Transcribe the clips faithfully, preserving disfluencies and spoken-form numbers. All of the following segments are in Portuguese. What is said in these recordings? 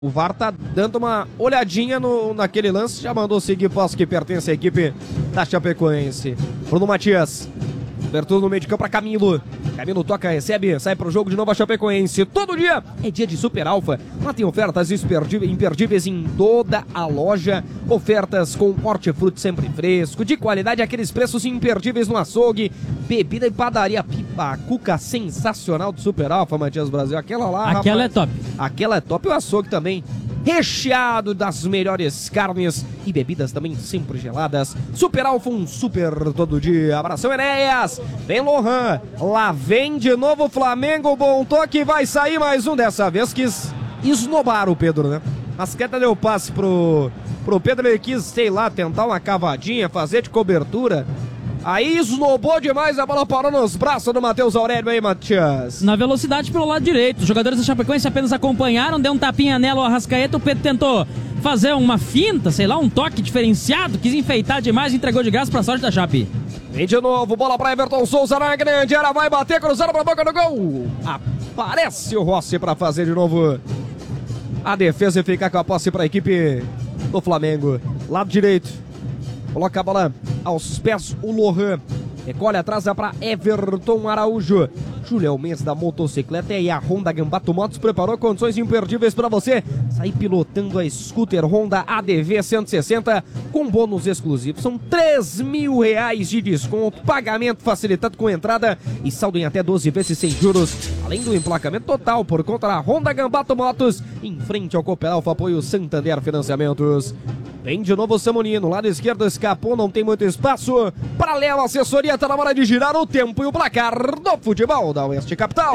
O V A R tá dando uma olhadinha no, naquele lance, já mandou seguir posse que pertence à equipe da Chapecoense. Bruno Matias, abertura no meio de campo para Camilo. Camilo toca, recebe, sai pro jogo de novo a Chapecoense. Todo dia é dia de Super Alfa. Lá tem ofertas imperdíveis em toda a loja. Ofertas com hortifruti sempre fresco, de qualidade, aqueles preços imperdíveis no açougue. Bebida e padaria, pipa, cuca sensacional do Super Alfa, Matias Brasil. Aquela lá, Aquela rapaz, é top. Aquela é top, o açougue também. Recheado das melhores carnes e bebidas também sempre geladas. Super Alfa, um super todo dia. Abração, Enéas. Vem Lohan. Lá vem de novo o Flamengo. Bom toque, vai sair mais um. Dessa vez quis esnobar o Pedro, né? Masqueta deu passe pro, pro Pedro. Ele quis, sei lá, tentar uma cavadinha, fazer de cobertura. Aí esnobou demais, a bola parou nos braços do Matheus Aurélio aí, Matias. Na velocidade pelo lado direito. Os jogadores da Chapecoense apenas acompanharam, deu um tapinha nela o Arrascaeta. O Pedro tentou fazer uma finta, sei lá, um toque diferenciado, quis enfeitar demais e entregou de graça pra sorte da Chape. Vem de novo, bola pra Everton Souza na grande área, vai bater, cruzando pra boca do gol. Aparece o Rossi pra fazer de novo a defesa e ficar com a posse pra equipe do Flamengo. Lado direito. Coloca a bola aos pés o Lohan. Recolhe atrás para Everton Araújo. Julião Mendes da motocicleta e a Honda Gambato Motos preparou condições imperdíveis para você sair pilotando a scooter Honda A D V cento e sessenta com bônus exclusivos. São três mil reais de desconto, pagamento facilitado com entrada e saldo em até doze vezes sem juros, além do emplacamento total por conta da Honda Gambato Motos, em frente ao Cooper Alfa, apoio Santander Financiamentos. Vem de novo o Samonino, lado esquerdo escapou, não tem muito espaço. Para Léo, assessoria, tá na hora de girar o tempo e o placar do futebol da Oeste Capital.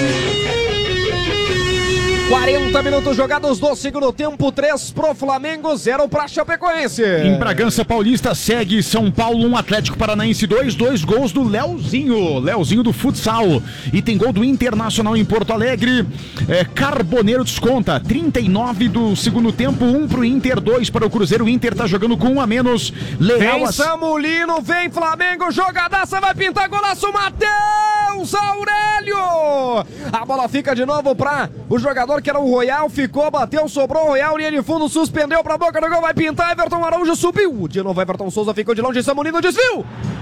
quarenta minutos jogados do segundo tempo, três pro Flamengo, zero pra Chapecoense. Em Bragança Paulista segue São Paulo um, Atlético Paranaense dois, dois gols do Leozinho, Leozinho do futsal. E tem gol do Internacional em Porto Alegre, é, Carboneiro desconta, trinta e nove do segundo tempo, um pro Inter, dois para o Cruzeiro. O Inter tá jogando com um a menos. Leal vem as... Samulino, vem Flamengo, jogadaça, vai pintar golaço, Matheus Aurélio. A bola fica de novo pra o jogador que era o Royal, ficou, bateu, sobrou o Royal, linha de fundo, suspendeu pra boca do gol, vai pintar, Everton Araújo subiu, de novo Everton Souza ficou de longe, Samulino desviou,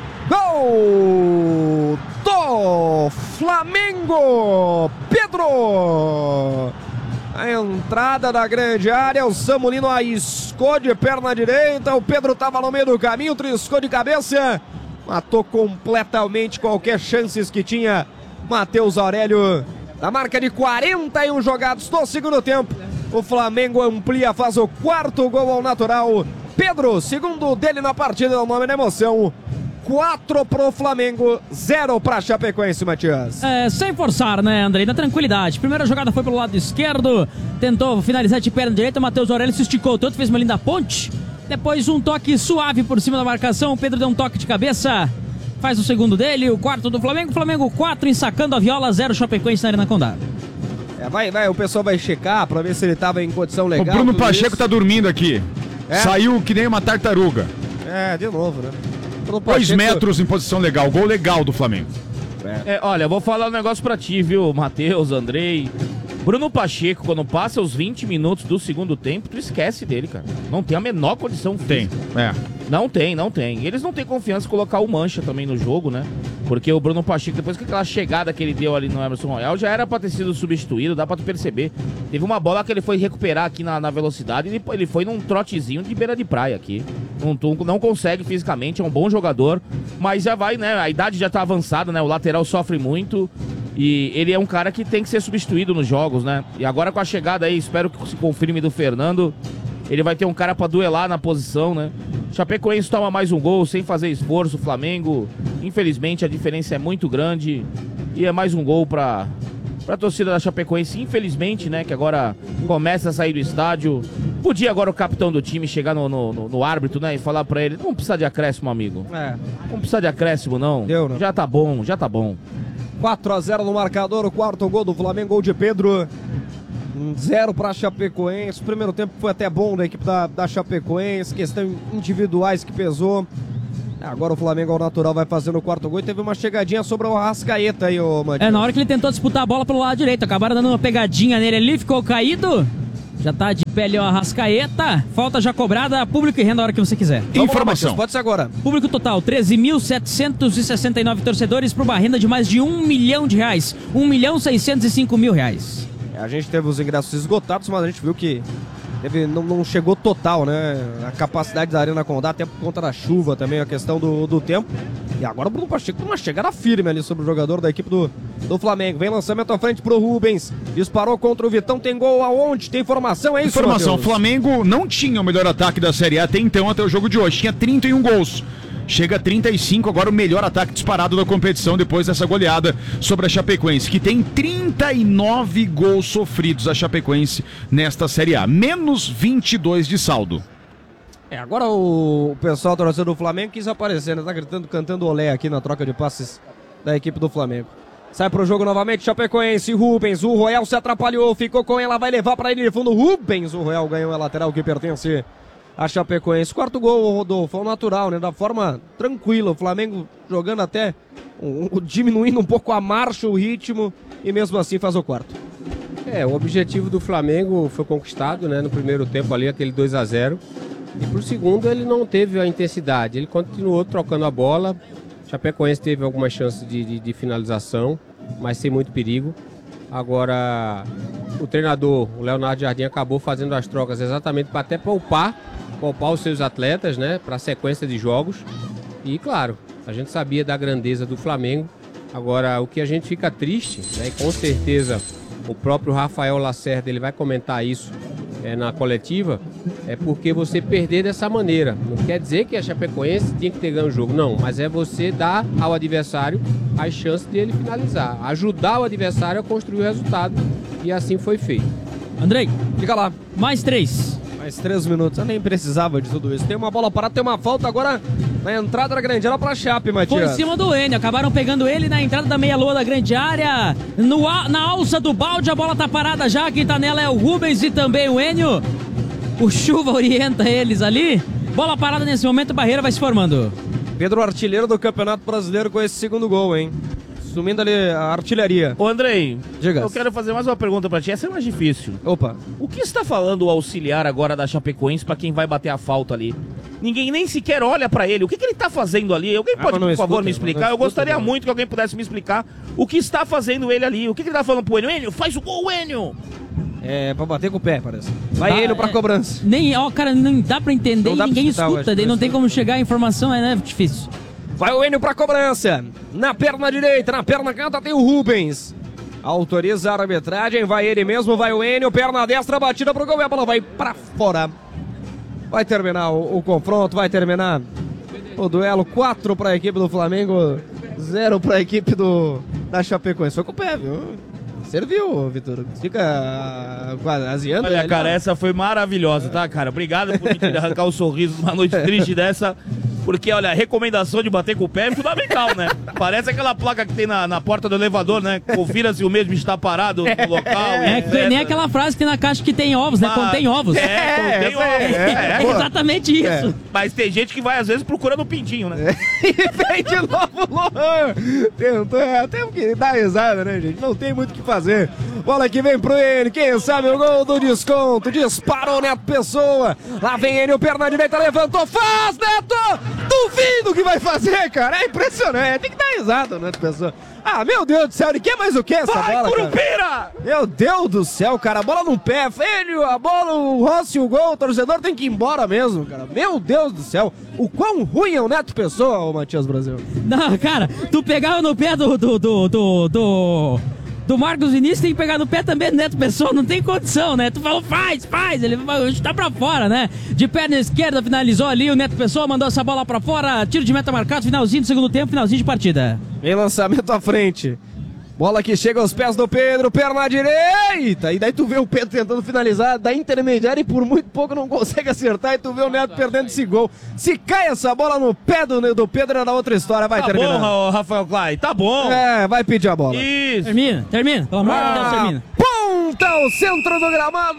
gol do Flamengo, Pedro, a entrada da grande área, o Samulino arriscou de perna direita, o Pedro tava no meio do caminho, triscou de cabeça, matou completamente qualquer chances que tinha Matheus Aurélio. Na marca de quarenta e um jogados do segundo tempo, o Flamengo amplia, faz o quarto gol ao natural. Pedro, segundo dele na partida, o nome da emoção. quatro pro Flamengo, zero pra Chapecoense, Matias. É, sem forçar, né, Andrei? Na tranquilidade. Primeira jogada foi pelo lado esquerdo, tentou finalizar de perna direita, o Matheus Aurélio se esticou tanto, fez uma linda ponte. Depois um toque suave por cima da marcação, o Pedro deu um toque de cabeça. Faz o segundo dele, o quarto do Flamengo. Flamengo quatro, ensacando a viola, zero Chapecoense na Arena Condá. É, vai, vai, o pessoal vai checar pra ver se ele tava em condição legal. O Bruno Pacheco isso. Tá dormindo aqui. É? Saiu que nem uma tartaruga. É, de novo, né? Bruno Dois Pacheco... metros em posição legal, gol legal do Flamengo. É, olha, eu vou falar um negócio pra ti, viu, Matheus, Andrei. Bruno Pacheco, quando passa os vinte minutos do segundo tempo, tu esquece dele, cara. Não tem a menor condição física. Tem, é. Não tem, não tem. Eles não têm confiança em colocar o Mancha também no jogo, né? Porque o Bruno Pacheco, depois que aquela chegada que ele deu ali no Emerson Royal, já era pra ter sido substituído, dá pra tu perceber. Teve uma bola que ele foi recuperar aqui na, na velocidade e ele, ele foi num trotezinho de beira de praia aqui. Não, não consegue fisicamente, é um bom jogador, mas já vai, né? A idade já tá avançada, né? O lateral sofre muito. E ele é um cara que tem que ser substituído nos jogos, né? E agora com a chegada aí, espero que se confirme do Fernando, ele vai ter um cara pra duelar na posição, né? Chapecoense toma mais um gol sem fazer esforço. O Flamengo, infelizmente, a diferença é muito grande. E é mais um gol pra, pra torcida da Chapecoense, infelizmente, né? Que agora começa a sair do estádio. Podia agora o capitão do time chegar no, no, no, no árbitro, né? E falar pra ele, não precisa de acréscimo, amigo. É. Não precisa de acréscimo, não. Deu, não. Já tá bom, já tá bom. quatro a zero no marcador, o quarto gol do Flamengo, gol de Pedro. Zero para Chapecoense. O primeiro tempo foi até bom da equipe da, da Chapecoense, questão individuais que pesou. Agora o Flamengo ao natural vai fazendo o quarto gol e teve uma chegadinha sobre o Arrascaeta aí, ô Matias. É, na hora que ele tentou disputar a bola pelo lado direito, acabaram dando uma pegadinha nele ali, ficou caído. Já tá de pé ali o Arrascaeta. Falta já cobrada, público e renda a hora que você quiser. Informação. Lá, pode ser agora. Público total, treze mil setecentos e sessenta e nove torcedores para uma renda de mais de um milhão de reais. um milhão seiscentos e cinco mil reais. É, a gente teve os ingressos esgotados, mas a gente viu que teve, não, não chegou total, né? A capacidade da Arena Condá, até por conta da chuva também, a questão do, do tempo. E agora o Bruno Pacheco tem uma chegada firme ali sobre o jogador da equipe do, do Flamengo. Vem lançamento à frente pro Rubens. Disparou contra o Vitão, tem gol aonde? Tem informação, é isso, Informação, o Matheus? Flamengo não tinha o melhor ataque da Série A até então, até o jogo de hoje. Tinha trinta e um gols. Chega a trinta e cinco, agora o melhor ataque disparado da competição depois dessa goleada sobre a Chapecoense, que tem trinta e nove gols sofridos a Chapecoense nesta Série A, menos vinte e dois de saldo. É, agora o, o pessoal torcedor do Flamengo quis aparecer, né? Tá gritando, cantando olé aqui na troca de passes da equipe do Flamengo. Sai pro jogo novamente, Chapecoense, Rubens, o Royal se atrapalhou, ficou com ela, vai levar pra ele de fundo, Rubens, o Royal ganhou a lateral que pertence a Chapecoense. Quarto gol, Rodolfo, foi natural, né? Da forma tranquila, o Flamengo jogando até, um, um, diminuindo um pouco a marcha, o ritmo, e mesmo assim faz o quarto. É, o objetivo do Flamengo foi conquistado, né? No primeiro tempo ali, aquele dois a zero. E pro segundo ele não teve a intensidade, ele continuou trocando a bola. Chapecoense teve algumas chances de, de, de finalização, mas sem muito perigo. Agora, o treinador, o Leonardo Jardim, acabou fazendo as trocas exatamente para até poupar, poupar os seus atletas, né, para a sequência de jogos. E, claro, a gente sabia da grandeza do Flamengo. Agora, o que a gente fica triste, né, e com certeza o próprio Rafael Lacerda ele vai comentar isso é, na coletiva, é porque você perder dessa maneira. Não quer dizer que a Chapecoense tinha que ter ganho o jogo, não, mas é você dar ao adversário as chances de ele finalizar, ajudar o adversário a construir o resultado, e assim foi feito. Andrei, Fica lá. mais três. Mais três minutos, eu nem precisava de tudo isso. Tem uma bola parada, tem uma falta agora na entrada da grande área pra Chape, Foi Matias. em cima do Enio, acabaram pegando ele na entrada da meia-lua da grande área. No, a- na alça do balde, a bola tá parada já. Quem tá nela é o Rubens e também o Enio. O Chuva orienta eles ali. Bola parada nesse momento, a barreira vai se formando. Pedro, artilheiro do Campeonato Brasileiro com esse segundo gol, hein? Sumindo ali a artilharia. Ô, Andrei, Diga. eu quero fazer mais uma pergunta pra ti. Essa é mais difícil. Opa. O que está falando o auxiliar agora da Chapecoense pra quem vai bater a falta ali? Ninguém nem sequer olha pra ele. O que, que ele tá fazendo ali? Alguém Ah, pode, mas não por favor, escuta, me mas explicar? não Eu escuta, gostaria não. muito que alguém pudesse me explicar o que está fazendo ele ali. O que, que ele tá falando pro Enio? Enio, faz o gol, Enio! É pra bater com o pé, parece. Vai Tá, ele pra é, cobrança. Nem, ó, cara, não dá pra entender Não e dá pra ninguém escutar, eu escuta. acho, Daí não mas- tem como chegar a informação, é né, difícil. Vai o Enio pra cobrança. Na perna direita, na perna canta tem o Rubens. Autoriza a arbitragem, vai ele mesmo, vai o Enio, perna destra, batida pro gol e a bola vai pra fora. Vai terminar o, o confronto, vai terminar o duelo. quatro pra equipe do Flamengo, zero pra equipe do, da Chapecoense. Foi com o pé, viu? Serviu, Vitor. Fica quase aziando. Olha, ele, cara, ó. essa foi maravilhosa, tá, cara? Obrigado por me arrancar o sorriso numa noite triste dessa. Porque, olha, a recomendação de bater com o pé é fundamental, né? Parece aquela placa que tem na, na porta do elevador, né? Confira se o mesmo está parado no local. É, que nem aquela frase que tem na caixa que tem ovos, né? Contém ovos. É, contém essa aí, ovos. é, É pô. exatamente isso. Mas tem gente que vai, às vezes, procurando o pintinho, né? E vem de novo o Lohan. Tentou, é, temos que dar risada, né, gente? Não tem muito o que fazer. Bola que vem pro ele, quem sabe o gol do desconto. Disparou Neto Pessoa. Lá vem ele, o perna direita levantou, faz, Neto! Duvido que vai fazer, cara. É impressionante. Tem que dar risada, Neto Pessoa. Ah, meu Deus do céu, ele quer mais o que essa Vai, bola, cara? Curupira! Meu Deus do céu, cara, a bola no pé, velho, a bola, o Rossi, o gol, o torcedor tem que ir embora mesmo, cara. Meu Deus do céu, o quão ruim é o Neto Pessoa, ô Matias Brasil. Não, cara, tu pegava no pé do. do. do. do. do, do Marcos Vinícius, tem que pegar no pé também do Neto Pessoa, não tem condição, né? Tu falou, faz, faz, ele vai chutar pra fora, né? De perna esquerda, finalizou ali, o Neto Pessoa mandou essa bola pra fora, tiro de meta marcado, finalzinho do segundo tempo, finalzinho de partida. Vem lançamento à frente. Bola que chega aos pés do Pedro, perna direita. E daí tu vê o Pedro tentando finalizar da intermediária e por muito pouco não consegue acertar. E tu vê o Neto perdendo esse gol. Se cai essa bola no pé do, do Pedro, era outra história. Vai Tá terminar. bom, Rafael Klein, tá bom. É, vai pedir a bola. Isso. Termina, termina, pelo amor de Deus, Ah, termina. ponta ao centro do gramado,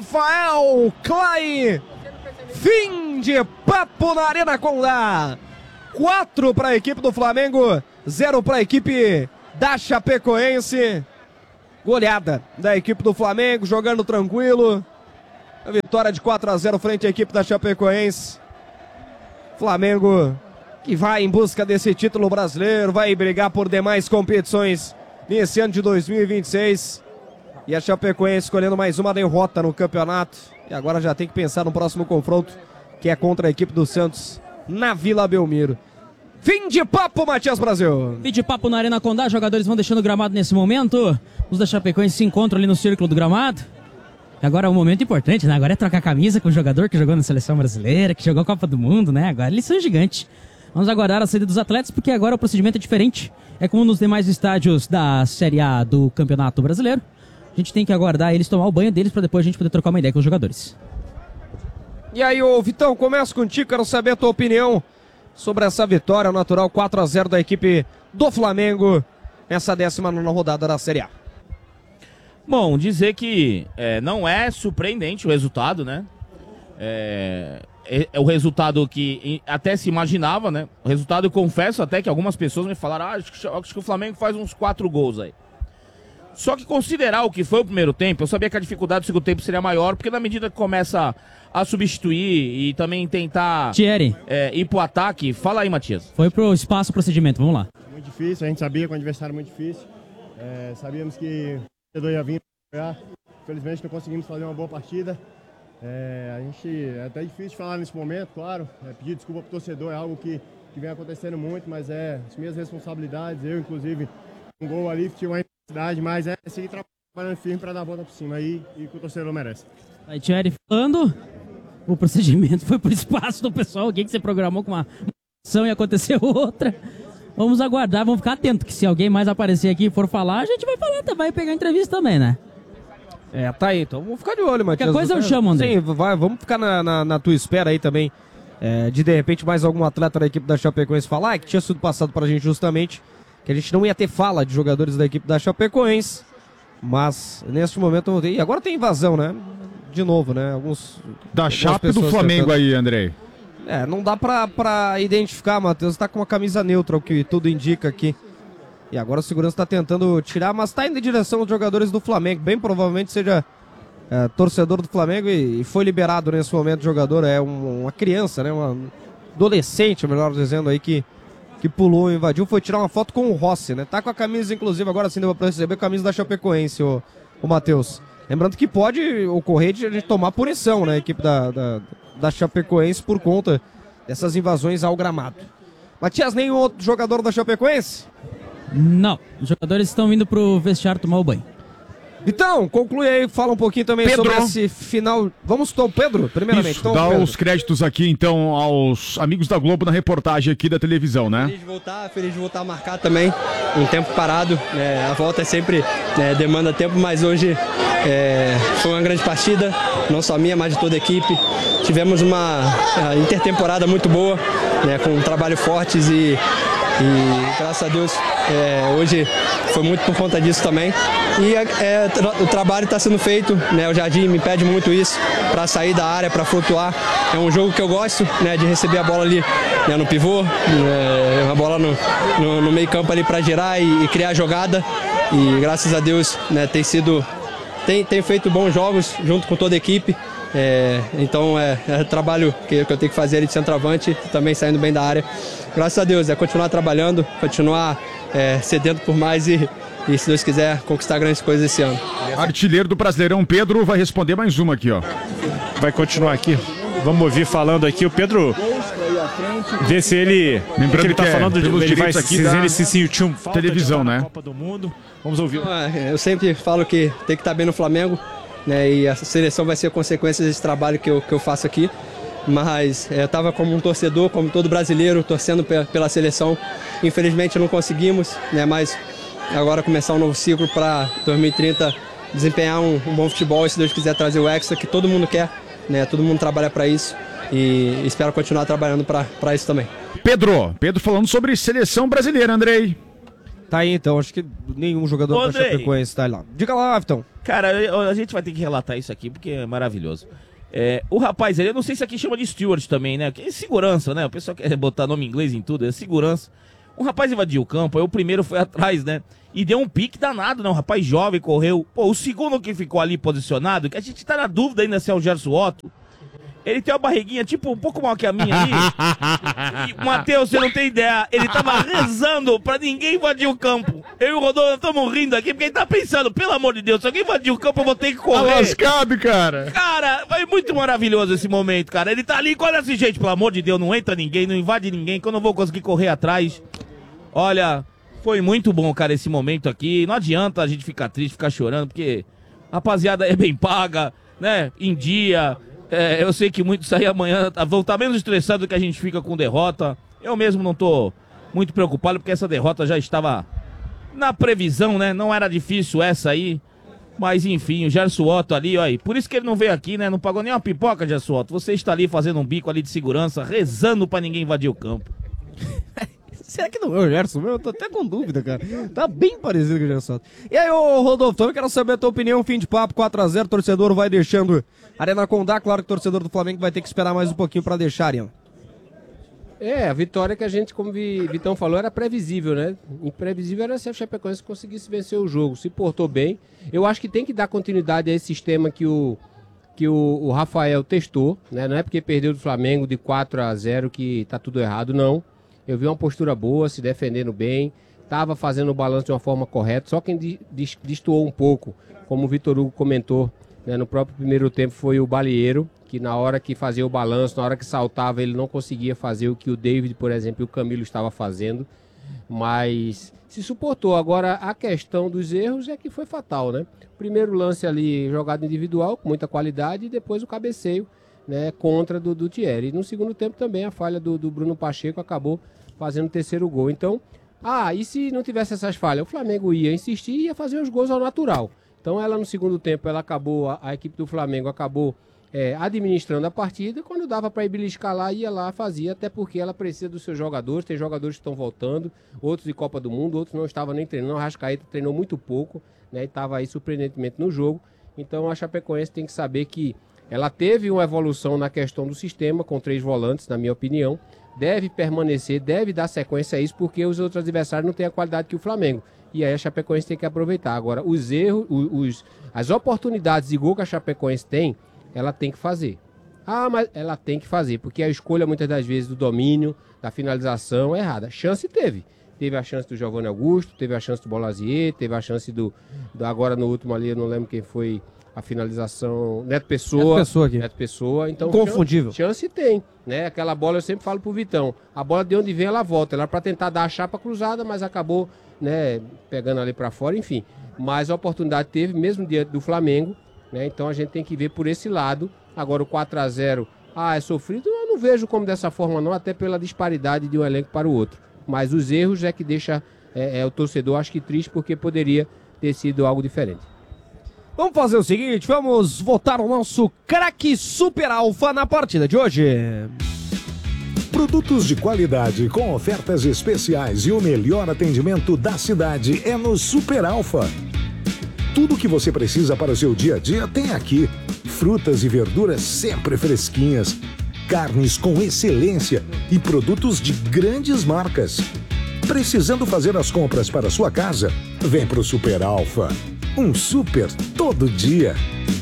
Rafael Clay. Fim de papo na Arena Condá. Quatro para a equipe do Flamengo, zero para a equipe da Chapecoense. Goleada da equipe do Flamengo, jogando tranquilo. A vitória de quatro a zero frente à equipe da Chapecoense. Flamengo que vai em busca desse título brasileiro, vai brigar por demais competições nesse ano de dois mil e vinte e seis. E a Chapecoense escolhendo mais uma derrota no campeonato. E agora já tem que pensar no próximo confronto, que é contra a equipe do Santos na Vila Belmiro. Fim de papo, Matias Brasil. Fim de papo na Arena Condá, jogadores vão deixando o gramado nesse momento. Os da Chapecoense se encontram ali no círculo do gramado. Agora é um momento importante, né? Agora é trocar camisa com o jogador que jogou na Seleção Brasileira, que jogou a Copa do Mundo, né? Agora eles são gigantes. Vamos aguardar a saída dos atletas, porque agora o procedimento é diferente. É como nos demais estádios da Série A do Campeonato Brasileiro. A gente tem que aguardar eles tomar o banho deles para depois a gente poder trocar uma ideia com os jogadores. E aí, ô Vitão, começo contigo, quero saber a tua opinião sobre essa vitória natural quatro a zero da equipe do Flamengo nessa décima nona rodada da Série A. Bom, dizer que é, não é surpreendente o resultado, né? É, é, é o resultado que até se imaginava, né? O resultado, eu confesso até que algumas pessoas me falaram, ah, acho que, acho que o Flamengo faz uns quatro gols aí. Só que considerar o que foi o primeiro tempo, eu sabia que a dificuldade do segundo tempo seria maior, porque na medida que começa a substituir e também tentar Thierry, é, ir pro ataque, fala aí, Matias. foi pro espaço procedimento, vamos lá. Muito difícil, a gente sabia que o adversário era muito difícil, é, sabíamos que o torcedor ia vir para jogar, infelizmente não conseguimos fazer uma boa partida. É, a gente, é até difícil de falar nesse momento, claro, é, pedir desculpa pro torcedor é algo que, que vem acontecendo muito, mas é as minhas responsabilidades, eu inclusive, um gol ali que tinha uma intensidade, mas é seguir trabalhando firme para dar a volta por cima aí e que o torcedor merece. Aí Thierry falando, o procedimento foi por espaço do pessoal, alguém que você programou com uma ação e aconteceu outra. Vamos aguardar, vamos ficar atentos, que se alguém mais aparecer aqui e for falar, a gente vai falar, vai pegar entrevista também, né? É, tá aí, então vamos ficar de olho, Matias. Qualquer coisa eu chamo, André. Sim, vai, vamos ficar na, na, na tua espera aí também, é, de de repente mais algum atleta da equipe da Chapecoense falar, que tinha sido passado pra gente justamente, que a gente não ia ter fala de jogadores da equipe da Chapecoense, mas neste momento não tem. E agora tem invasão, né? De novo, né? Alguns Da Chape do Flamengo tentando... aí, Andrei. É, não dá pra, pra identificar, Matheus. Tá com uma camisa neutra, o que tudo indica aqui. E agora o segurança tá tentando tirar, mas tá indo em direção aos jogadores do Flamengo. Bem provavelmente seja é, torcedor do Flamengo e, e foi liberado nesse momento o jogador. É um, uma criança, né? Uma adolescente, melhor dizendo aí, que, que pulou, invadiu. Foi tirar uma foto com o Rossi, né? Tá com a camisa, inclusive, agora sim deu pra perceber, a camisa da Chapecoense, o, o Matheus. Lembrando que pode ocorrer de a gente tomar punição, né? A equipe da, da, da Chapecoense por conta dessas invasões ao gramado. Matias, nenhum outro jogador da Chapecoense? Não, os jogadores estão vindo pro vestiário tomar o banho. Então, conclui aí, fala um pouquinho também Pedro. sobre esse final. Vamos com o Pedro, primeiramente. Isso, então, dá Pedro. os créditos aqui, então, aos amigos da Globo na reportagem aqui da televisão, né? Feliz de voltar, feliz de voltar a marcar também. Um tempo parado, né? A volta é sempre né, demanda tempo, mas hoje é, foi uma grande partida, não só minha, mas de toda a equipe. Tivemos uma uh, intertemporada muito boa, né, com um trabalho fortes e, e graças a Deus é, hoje foi muito por conta disso também. E é, tra o trabalho está sendo feito, né, o Jardim me pede muito isso, para sair da área, para flutuar. É um jogo que eu gosto, né, de receber a bola ali né, no pivô, né, uma bola no, no, no meio campo ali para girar e, e criar a jogada. E graças a Deus né, tem sido, tem, tem feito bons jogos junto com toda a equipe. É, então é, é trabalho que, que eu tenho que fazer ali de centroavante, também saindo bem da área. Graças a Deus, é continuar trabalhando, continuar é, cedendo por mais e, e, se Deus quiser, conquistar grandes coisas esse ano. Artilheiro do Brasileirão, Pedro, vai responder mais uma aqui, ó. Vai continuar aqui. Vamos ouvir falando aqui o Pedro. Ver se ele. Lembrando que ele tá que é, falando de pelos ele vai, direitos aqui se da ele se sentiu falta televisão, de estar né? na Copa do Mundo. Vamos ouvir. Eu sempre falo que tem que estar bem no Flamengo, né? E a seleção vai ser consequência desse trabalho que eu, que eu faço aqui. Mas é, eu estava como um torcedor, como todo brasileiro, torcendo pe pela seleção. Infelizmente não conseguimos, né? Mas agora começar um novo ciclo para dois mil e trinta desempenhar um, um bom futebol e, se Deus quiser, trazer o Hexa, que todo mundo quer, né? Todo mundo trabalha para isso e espero continuar trabalhando para isso também. Pedro, Pedro falando sobre seleção brasileira, Andrei. Tá aí então, acho que nenhum jogador Ô, da Andrei. Chapecoense tá lá. Diga lá, Vitão. Cara, eu- a gente vai ter que relatar isso aqui porque é maravilhoso. É, o rapaz, ele, eu não sei se aqui chama de steward também, né? Que é segurança, né? O pessoal quer botar nome em inglês em tudo, é segurança. Um rapaz invadiu o campo, aí o primeiro foi atrás, né? E deu um pique danado, né? Um rapaz jovem correu. Pô, o segundo que ficou ali posicionado, que a gente tá na dúvida ainda se é o Gerson Otto. Ele tem uma barriguinha, tipo, um pouco maior que a minha ali. E, Matheus, você não tem ideia. Ele tava rezando pra ninguém invadir o campo. Eu e o Rodolfo estamos rindo aqui, porque ele tá pensando, pelo amor de Deus, se alguém invadir o campo, eu vou ter que correr. Tá lascado, cara. Cara, foi muito maravilhoso esse momento, cara. Ele tá ali, olha assim, gente, pelo amor de Deus, não entra ninguém, não invade ninguém, que eu não vou conseguir correr atrás. Olha, foi muito bom, cara, esse momento aqui. Não adianta a gente ficar triste, ficar chorando, porque a rapaziada é bem paga, né, em dia. É, eu sei que muitos aí amanhã vão estar menos estressados do que a gente fica com derrota. Eu mesmo não tô muito preocupado, porque essa derrota já estava na previsão, né? Não era difícil essa aí. Mas enfim, o Gerson Otto ali, ó. Por isso que ele não veio aqui, né? Não pagou nem uma pipoca, Gerson Otto. Você está ali fazendo um bico ali de segurança, rezando pra ninguém invadir o campo. Será que não é o Gerson? Eu tô até com dúvida, cara. Tá bem parecido com o Gerson. E aí, ô Rodolfo, também quero saber a tua opinião. Fim de papo, quatro a zero, torcedor vai deixando Arena Condá. Claro que o torcedor do Flamengo vai ter que esperar mais um pouquinho pra deixar a Arena. É, a vitória que a gente, como o Vitão falou, era previsível, né? Imprevisível era se a Chapecoense conseguisse vencer o jogo. Se portou bem. Eu acho que tem que dar continuidade a esse sistema que o, que o, o Rafael testou, né? Não é porque perdeu do Flamengo de quatro a zero que tá tudo errado, não. Eu vi uma postura boa, se defendendo bem, estava fazendo o balanço de uma forma correta, só quem destoou um pouco, como o Vitor Hugo comentou, né, no próprio primeiro tempo, foi o Balieiro, que na hora que fazia o balanço, na hora que saltava, ele não conseguia fazer o que o David, por exemplo, e o Camilo estava fazendo, mas se suportou. Agora, a questão dos erros é que foi fatal, né? Primeiro lance ali, jogada individual, com muita qualidade, e depois o cabeceio, né, contra do, do Thierry. E no segundo tempo também a falha do, do Bruno Pacheco acabou fazendo o terceiro gol. Então, ah, e se não tivesse essas falhas? O Flamengo ia insistir e ia fazer os gols ao natural. Então ela no segundo tempo, ela acabou, a, a equipe do Flamengo acabou é, administrando a partida. Quando dava para ir beliscar lá, ia lá, fazia, até porque ela precisa dos seus jogadores. Tem jogadores que estão voltando, outros de Copa do Mundo, outros não estavam nem treinando. O Arrascaeta treinou muito pouco, né, e estava aí surpreendentemente no jogo. Então a Chapecoense tem que saber que ela teve uma evolução na questão do sistema, com três volantes, na minha opinião. Deve permanecer, deve dar sequência a isso, porque os outros adversários não têm a qualidade que o Flamengo. E aí a Chapecoense tem que aproveitar. Agora, os erros, os, as oportunidades de gol que a Chapecoense tem, ela tem que fazer. Ah, mas ela tem que fazer, porque a escolha muitas das vezes do domínio, da finalização é errada. Chance teve. Teve a chance do Giovanni Augusto, teve a chance do Bolazier, teve a chance do, do... Agora no último ali, eu não lembro quem foi... A finalização, Neto Pessoa. Neto Pessoa aqui. Neto Pessoa. Então, Inconfundível. Chance, chance tem, né? Aquela bola eu sempre falo pro Vitão. A bola de onde vem, ela volta. Ela era pra tentar dar a chapa cruzada, mas acabou, né, pegando ali pra fora, enfim. Mas a oportunidade teve, mesmo diante do Flamengo, né? Então a gente tem que ver por esse lado. Agora o quatro a zero, ah, é sofrido? Eu não vejo como dessa forma não, até pela disparidade de um elenco para o outro. Mas os erros é que deixa é, é, o torcedor, acho que triste, porque poderia ter sido algo diferente. Vamos fazer o seguinte, vamos votar o nosso craque Super Alfa na partida de hoje. Produtos de qualidade com ofertas especiais e o melhor atendimento da cidade é no Super Alfa. Tudo o que você precisa para o seu dia a dia tem aqui. Frutas e verduras sempre fresquinhas, carnes com excelência e produtos de grandes marcas. Precisando fazer as compras para a sua casa? Vem pro Super Alfa. Um super todo dia.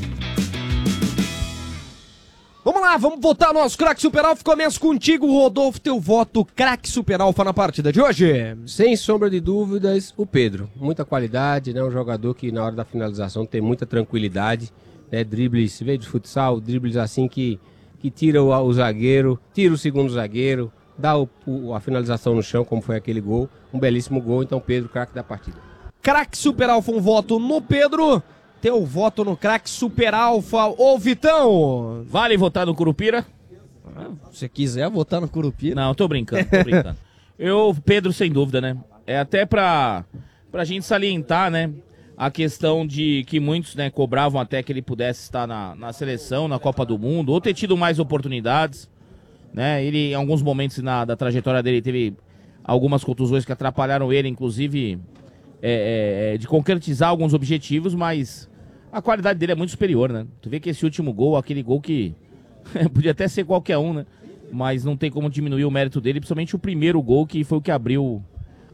Vamos lá, vamos votar nosso craque Super Alfa. Começa contigo, Rodolfo, teu voto craque Super Alfa na partida de hoje. Sem sombra de dúvidas, o Pedro. Muita qualidade, né? Um jogador que na hora da finalização tem muita tranquilidade, né? Dribles, veio de futsal, dribles assim que, que tira o, o zagueiro, tira o segundo zagueiro, dá o, o, a finalização no chão, como foi aquele gol. Um belíssimo gol, então Pedro, craque da partida. Craque Super Alfa, um voto no Pedro. Teu voto no craque Super Alfa, ô Vitão. Vale votar no Curupira? Ah, se quiser votar no Curupira. Não, tô brincando, tô brincando. Eu, Pedro, sem dúvida, né? É até pra, pra gente salientar, né? A questão de que muitos, né, cobravam até que ele pudesse estar na, na seleção, na Copa do Mundo, ou ter tido mais oportunidades, né? Ele, em alguns momentos na, da trajetória dele, teve algumas contusões que atrapalharam ele, inclusive... É, é, de concretizar alguns objetivos, mas a qualidade dele é muito superior, né? Tu vê que esse último gol, aquele gol que podia até ser qualquer um, né? Mas não tem como diminuir o mérito dele, principalmente o primeiro gol, que foi o que abriu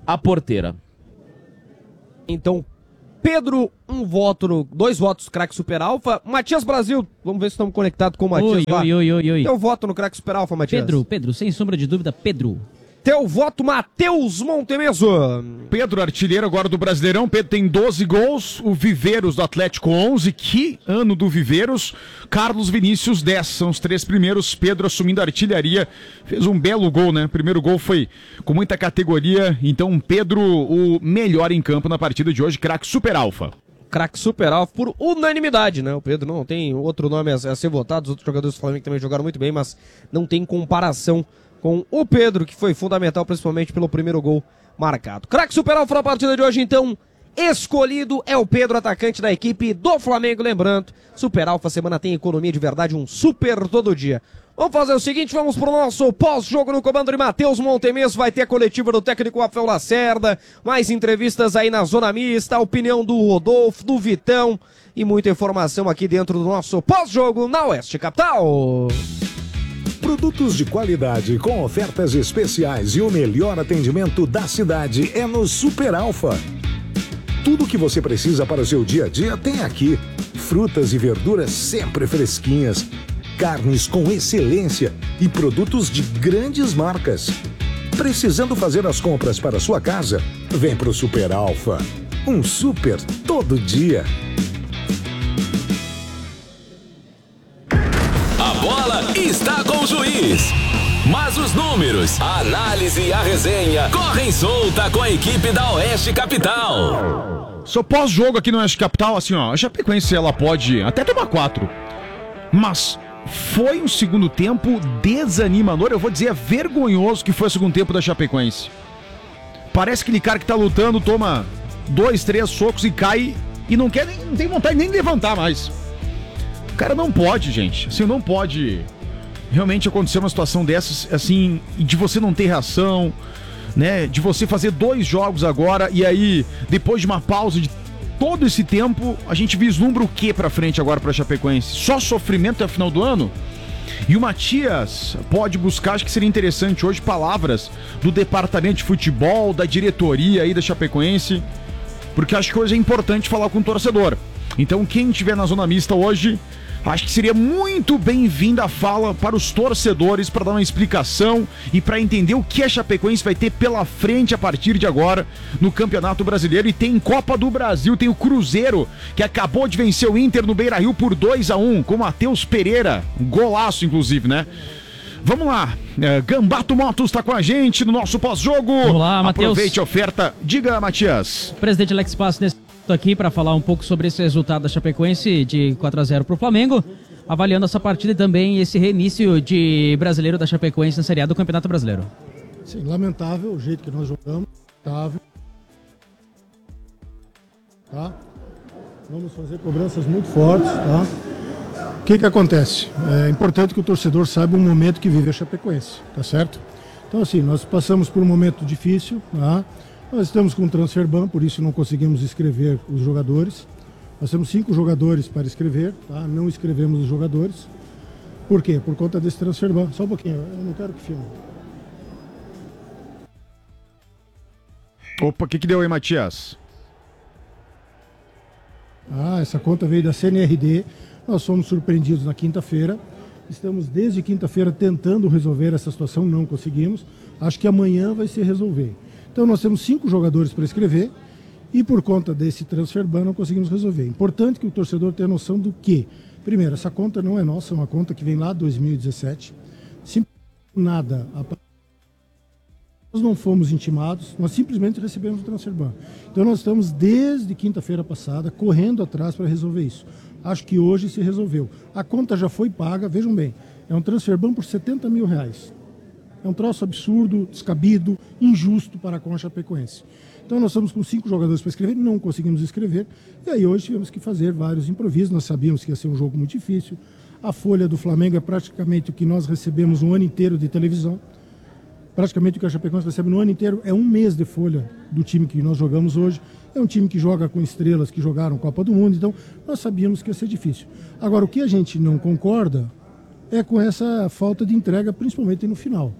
a porteira. Então, Pedro, um voto, no, dois votos craque Super Alfa. Matias Brasil, vamos ver se estamos conectados com o Matias. Oi, lá. oi, oi, oi, oi. Teu voto no craque Super Alfa, Matias. Pedro, Pedro, sem sombra de dúvida, Pedro. Teu voto, Matheus Montemeso. Pedro, artilheiro agora do Brasileirão. Pedro tem doze gols. O Viveiros do Atlético, onze. Que ano do Viveiros. Carlos Vinícius, dez. São os três primeiros. Pedro assumindo a artilharia. Fez um belo gol, né? Primeiro gol foi com muita categoria. Então, Pedro, o melhor em campo na partida de hoje. Craque Super Alfa. Craque Super Alfa por unanimidade, né? O Pedro não tem outro nome a, a ser votado. Os outros jogadores do Flamengo também jogaram muito bem, mas não tem comparação com o Pedro, que foi fundamental principalmente pelo primeiro gol marcado. Craque Super Alfa na partida de hoje, então, escolhido é o Pedro, atacante da equipe do Flamengo. Lembrando, Super Alfa semana tem economia de verdade, um super todo dia. Vamos fazer o seguinte, vamos pro nosso pós-jogo no comando de Matheus Montemeso. Vai ter a coletiva do técnico Rafael Lacerda, mais entrevistas aí na zona mista, a opinião do Rodolfo, do Vitão e muita informação aqui dentro do nosso pós-jogo na Oeste Capital. Produtos de qualidade com ofertas especiais e o melhor atendimento da cidade é no Super Alfa. Tudo o que você precisa para o seu dia a dia tem aqui. Frutas e verduras sempre fresquinhas, carnes com excelência e produtos de grandes marcas. Precisando fazer as compras para a sua casa? Vem pro Super Alfa. Um super todo dia. A bola está com o juiz, mas os números, a análise e a resenha correm solta com a equipe da Oeste Capital. Só pós-jogo aqui no Oeste Capital, assim, ó, a Chapecoense ela pode até tomar quatro, mas foi um segundo tempo desanimador, eu vou dizer, vergonhoso que foi o segundo tempo da Chapecoense. Parece aquele cara que tá lutando, toma dois, três socos e cai e não quer, nem, não tem vontade nem de levantar mais. O cara não pode, gente, assim, não pode realmente acontecer uma situação dessas, assim, de você não ter reação, né, de você fazer dois jogos agora e aí, depois de uma pausa de todo esse tempo, a gente vislumbra o que pra frente agora pra Chapecoense? Só sofrimento até o final do ano? E o Matias pode buscar, acho que seria interessante hoje, palavras do departamento de futebol, da diretoria aí da Chapecoense, porque acho que hoje é importante falar com o torcedor. Então quem estiver na zona mista hoje, acho que seria muito bem-vinda a fala para os torcedores, para dar uma explicação e para entender o que a Chapecoense vai ter pela frente a partir de agora no Campeonato Brasileiro. E tem Copa do Brasil, tem o Cruzeiro, que acabou de vencer o Inter no Beira-Rio por dois a um, com o Matheus Pereira, um golaço inclusive, né? Vamos lá, é, Gambato Motos está com a gente no nosso pós-jogo. Vamos lá, Matheus. Aproveite a oferta. Diga, Matias. O presidente Alex Passo nesse aqui para falar um pouco sobre esse resultado da Chapecoense de quatro a zero para o Flamengo, avaliando essa partida e também esse reinício de brasileiro da Chapecoense na Série A do Campeonato Brasileiro. Sim, lamentável o jeito que nós jogamos, lamentável. Tá? Vamos fazer cobranças muito fortes, tá? O que que acontece? É importante que o torcedor saiba o momento que vive a Chapecoense, tá certo? Então assim, nós passamos por um momento difícil, tá? Nós estamos com um transfer ban, por isso não conseguimos escrever os jogadores. Nós temos cinco jogadores para escrever, tá? Não escrevemos os jogadores. Por quê? Por conta desse transfer ban. Só um pouquinho, eu não quero que filme. Opa, o que que deu aí, Matias? Ah, essa conta veio da C N R D. Nós fomos surpreendidos na quinta-feira. Estamos desde quinta-feira tentando resolver essa situação, não conseguimos. Acho que amanhã vai se resolver. Então nós temos cinco jogadores para escrever e por conta desse transfer ban não conseguimos resolver. Importante que o torcedor tenha noção do que, primeiro, essa conta não é nossa, é uma conta que vem lá de dois mil e dezessete. Simplesmente nada. Nós não fomos intimados, nós simplesmente recebemos o transfer ban. Então nós estamos desde quinta-feira passada correndo atrás para resolver isso. Acho que hoje se resolveu. A conta já foi paga, vejam bem, é um transfer ban por setenta mil reais. É um troço absurdo, descabido, injusto para com a Chapecoense. Então nós estamos com cinco jogadores para escrever, não conseguimos escrever, e aí hoje tivemos que fazer vários improvisos, nós sabíamos que ia ser um jogo muito difícil. A folha do Flamengo é praticamente o que nós recebemos um ano inteiro de televisão. Praticamente o que a Chapecoense recebe no ano inteiro é um mês de folha do time que nós jogamos hoje. É um time que joga com estrelas que jogaram Copa do Mundo, então nós sabíamos que ia ser difícil. Agora, o que a gente não concorda é com essa falta de entrega, principalmente no final.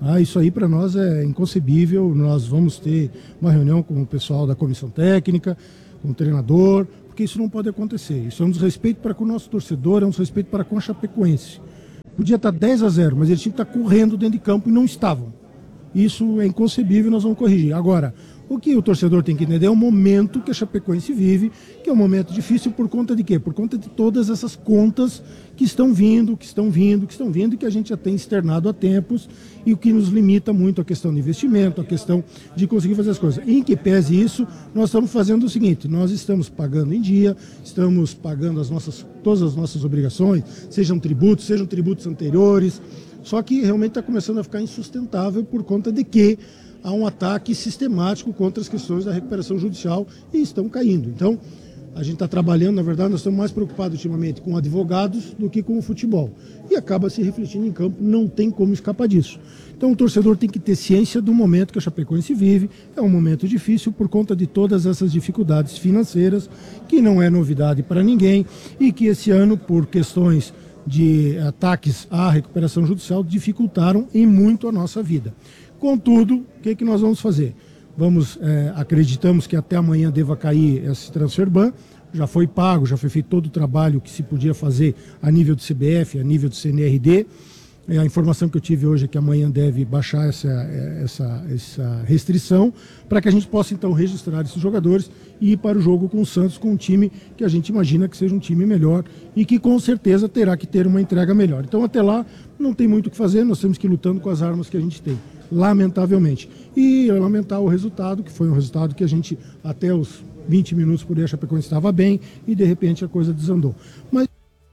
Ah, isso aí para nós é inconcebível. Nós vamos ter uma reunião com o pessoal da comissão técnica, com o treinador, porque isso não pode acontecer. Isso é um desrespeito para com o nosso torcedor, é um desrespeito para com a Chapecoense. Podia estar dez a zero, mas eles tinham que estar correndo dentro de campo e não estavam. Isso é inconcebível e nós vamos corrigir. Agora, o que o torcedor tem que entender é o momento que a Chapecoense vive, que é um momento difícil por conta de quê? Por conta de todas essas contas que estão vindo, que estão vindo, que estão vindo e que a gente já tem externado há tempos e o que nos limita muito a questão de investimento, a questão de conseguir fazer as coisas. Em que pese isso, nós estamos fazendo o seguinte, nós estamos pagando em dia, estamos pagando as nossas, todas as nossas obrigações, sejam tributos, sejam tributos anteriores, só que realmente está começando a ficar insustentável por conta de que há um ataque sistemático contra as questões da recuperação judicial e estão caindo. Então, a gente está trabalhando, na verdade, nós estamos mais preocupados ultimamente com advogados do que com o futebol. E acaba se refletindo em campo, não tem como escapar disso. Então o torcedor tem que ter ciência do momento que a Chapecoense vive, é um momento difícil por conta de todas essas dificuldades financeiras, que não é novidade para ninguém, e que esse ano, por questões de ataques à recuperação judicial, dificultaram em muito a nossa vida. Contudo, o que, que nós vamos fazer? Vamos, é, acreditamos que até amanhã deva cair esse transfer ban, já foi pago, já foi feito todo o trabalho que se podia fazer a nível do C B F, a nível do C N R D. É, a informação que eu tive hoje é que amanhã deve baixar essa, essa, essa restrição, para que a gente possa então registrar esses jogadores e ir para o jogo com o Santos, com um time que a gente imagina que seja um time melhor e que com certeza terá que ter uma entrega melhor. Então até lá não tem muito o que fazer, nós temos que ir lutando com as armas que a gente tem, lamentavelmente. E lamentar o resultado, que foi um resultado que a gente até os vinte minutos por aí a Chapecoense estava bem e de repente a coisa desandou. Mas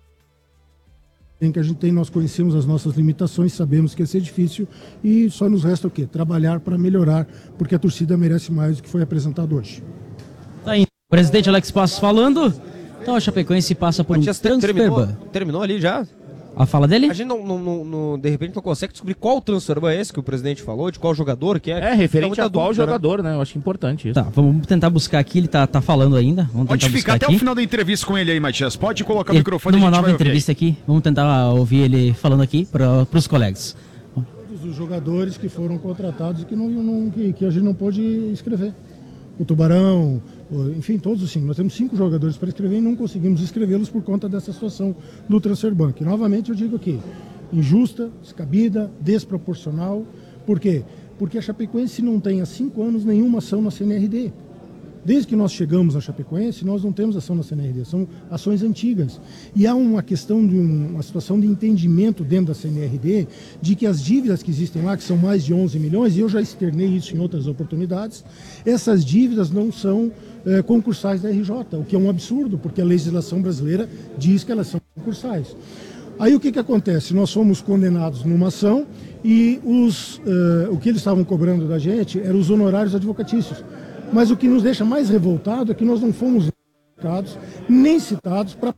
em que a gente tem, nós conhecemos as nossas limitações, sabemos que ia ser difícil e só nos resta o quê? Trabalhar para melhorar, porque a torcida merece mais do que foi apresentado hoje. Tá aí, o presidente Alex Passos falando, então a Chapecoense passa por Matias, um transfer terminou, ban. terminou ali já? A fala dele? A gente não, não, não, não, de repente não consegue descobrir qual transfer ban é esse que o presidente falou, de qual jogador que é. É, referente Dá a muita qual dúvida, jogador, né? Eu acho importante isso. Tá, vamos tentar buscar aqui, ele tá, tá falando ainda. Vamos Pode tentar ficar buscar até aqui. o final da entrevista com ele aí, Matias. Pode colocar o Ele- microfone e a numa gente nova vai ouvir entrevista aqui, vamos tentar ouvir ele falando aqui para os colegas. Todos os jogadores que foram contratados e que, não, não, que, que a gente não pôde escrever. O Tubarão, o- enfim, todos os cinco. Nós temos cinco jogadores para escrever e não conseguimos escrevê-los por conta dessa situação do transfer ban. Que, novamente, eu digo aqui, injusta, descabida, desproporcional. Por quê? Porque a Chapecoense não tem há cinco anos nenhuma ação na C N R D. Desde que nós chegamos à Chapecoense, nós não temos ação na C N R D, são ações antigas. E há uma questão de um, uma situação de entendimento dentro da C N R D de que as dívidas que existem lá, que são mais de onze milhões, e eu já externei isso em outras oportunidades, essas dívidas não são eh, concursais da R J, o que é um absurdo, porque a legislação brasileira diz que elas são concursais. Aí o que, que acontece? Nós fomos condenados numa ação e os, eh, o que eles estavam cobrando da gente eram os honorários advocatícios. Mas o que nos deixa mais revoltado é que nós não fomos citados, nem citados para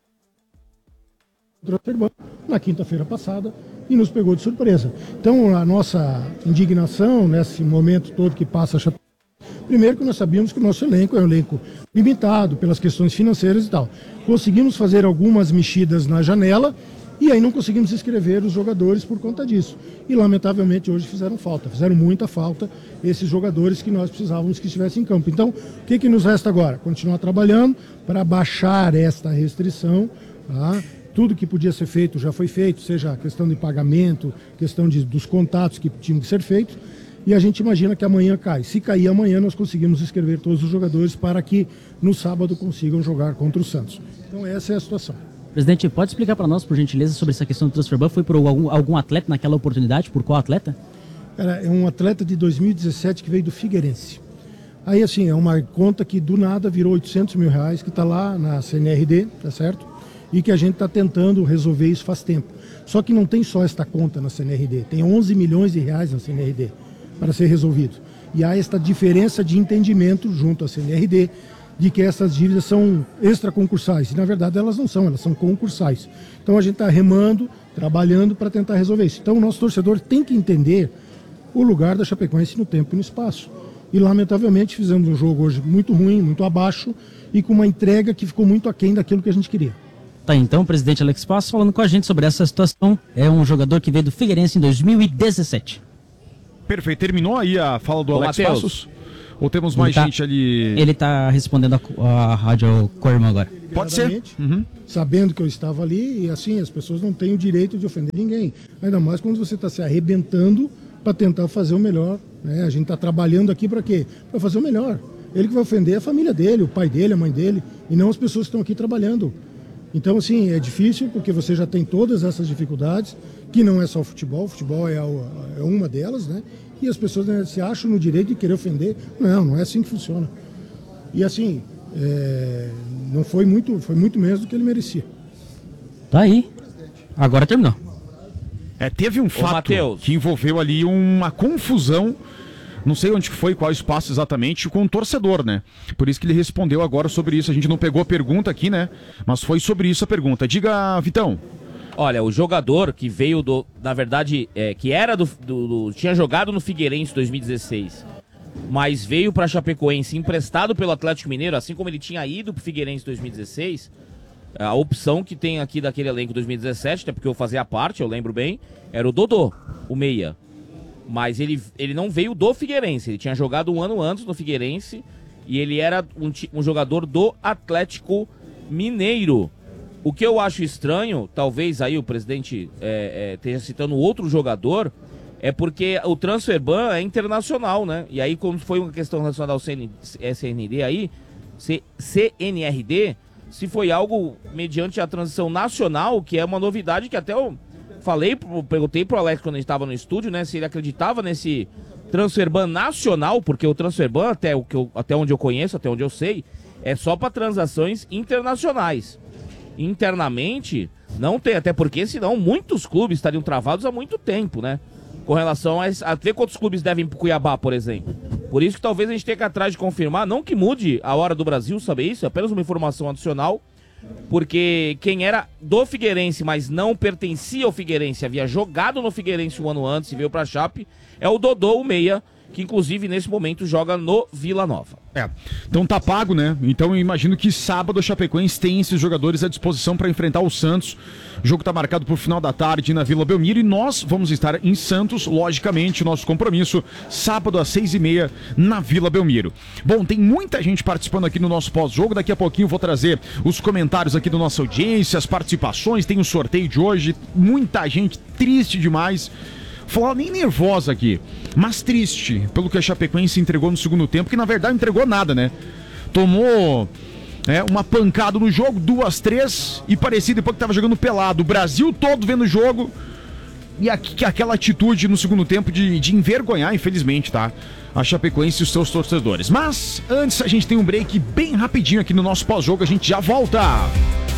na quinta-feira passada e nos pegou de surpresa. Então a nossa indignação nesse momento todo que passa a Chapecoense, primeiro que nós sabíamos que o nosso elenco é um elenco limitado pelas questões financeiras e tal. Conseguimos fazer algumas mexidas na janela e aí não conseguimos escrever os jogadores por conta disso. E lamentavelmente hoje fizeram falta, fizeram muita falta esses jogadores que nós precisávamos que estivessem em campo. Então, o que, que nos resta agora? Continuar trabalhando para baixar esta restrição, tá? Tudo que podia ser feito já foi feito, seja a questão de pagamento, questão de, dos contatos que tinham que ser feitos. E a gente imagina que amanhã cai. Se cair amanhã, nós conseguimos escrever todos os jogadores para que no sábado consigam jogar contra o Santos. Então essa é a situação. Presidente, pode explicar para nós, por gentileza, sobre essa questão do transfer ban? Foi por algum, algum atleta naquela oportunidade? Por qual atleta? Cara, é um atleta de dois mil e dezessete que veio do Figueirense. Aí, assim, é uma conta que do nada virou oitocentos mil reais, que está lá na C N R D, tá certo? E que a gente está tentando resolver isso faz tempo. Só que não tem só esta conta na C N R D, tem onze milhões de reais na C N R D para ser resolvido. E há esta diferença de entendimento junto à C N R D, de que essas dívidas são extraconcursais. E, na verdade, elas não são, elas são concursais. Então, a gente está remando, trabalhando para tentar resolver isso. Então, o nosso torcedor tem que entender o lugar da Chapecoense no tempo e no espaço. E, lamentavelmente, fizemos um jogo hoje muito ruim, muito abaixo, e com uma entrega que ficou muito aquém daquilo que a gente queria. Tá, então, o presidente Alex Passos falando com a gente sobre essa situação. É um jogador que veio do Figueirense em dois mil e dezessete. Perfeito. Terminou aí a fala do Ô, Alex Matheus. Passos? Ou temos mais Ele tá- gente ali? Ele tá respondendo a, a rádio Corma agora. Pode ser. Uhum. Sabendo que eu estava ali, e assim, as pessoas não têm o direito de ofender ninguém. Ainda mais quando você está se arrebentando para tentar fazer o melhor. Né? A gente está trabalhando aqui para quê? Para fazer o melhor. Ele que vai ofender é a família dele, o pai dele, a mãe dele, e não as pessoas que estão aqui trabalhando. Então, assim, é difícil porque você já tem todas essas dificuldades, que não é só o futebol, o futebol é, o, é uma delas, né? E as pessoas, né, se acham no direito de querer ofender. Não, não é assim que funciona. E assim, é, não foi muito, foi muito menos do que ele merecia. Tá aí. Agora terminou. É, teve um fato Matheus. que envolveu ali uma confusão, não sei onde foi, qual espaço exatamente, com o torcedor, né? Por isso que ele respondeu agora sobre isso. A gente não pegou a pergunta aqui, né? Mas foi sobre isso a pergunta. Diga, Vitão. Olha, o jogador que veio do... Na verdade, é, que era do, do, do... Tinha jogado no Figueirense em dois mil e dezesseis, mas veio pra Chapecoense emprestado pelo Atlético Mineiro, assim como ele tinha ido pro Figueirense em dois mil e dezesseis. A opção que tem aqui daquele elenco dois mil e dezessete, até porque eu fazia parte, eu lembro bem, era o Dodô, o meia. Mas ele, ele não veio do Figueirense, ele tinha jogado um ano antes no Figueirense e ele era um, um jogador do Atlético Mineiro. O que eu acho estranho, talvez aí o presidente é, é, esteja citando outro jogador, é porque o transfer ban é internacional, né? E aí, como foi uma questão relacionada ao C N D aí, C N R D, se foi algo mediante a transição nacional, que é uma novidade que até eu falei, perguntei pro Alex quando a gente estava no estúdio, né? Se ele acreditava nesse transfer ban nacional, porque o transfer ban, até, o que eu, até onde eu conheço, até onde eu sei, é só para transações internacionais. Internamente, não tem, até porque senão muitos clubes estariam travados há muito tempo, né? Com relação a, a ver quantos clubes devem pro Cuiabá, por exemplo. Por isso que talvez a gente tenha que ir atrás de confirmar, não que mude a hora do Brasil saber isso, é apenas uma informação adicional, porque quem era do Figueirense, mas não pertencia ao Figueirense, havia jogado no Figueirense um ano antes e veio pra Chape, é o Dodô, o meia, que inclusive nesse momento joga no Vila Nova. É, então tá pago, né? Então eu imagino que sábado a Chapecoense tem esses jogadores à disposição para enfrentar o Santos. O jogo tá marcado pro final da tarde na Vila Belmiro e nós vamos estar em Santos, logicamente, nosso compromisso, sábado às seis e meia na Vila Belmiro. Bom, tem muita gente participando aqui no nosso pós-jogo, daqui a pouquinho eu vou trazer os comentários aqui da nossa audiência, as participações, tem o sorteio de hoje, muita gente triste demais. Falar nem nervosa aqui, mas triste pelo que a Chapecoense entregou no segundo tempo, que na verdade não entregou nada, né? Tomou é, uma pancada no jogo, duas, três, e parecia depois que tava jogando pelado. O Brasil todo vendo o jogo e aqui, aquela atitude no segundo tempo de, de envergonhar, infelizmente, tá? A Chapecoense e os seus torcedores. Mas antes a gente tem um break bem rapidinho aqui no nosso pós-jogo, a gente já volta!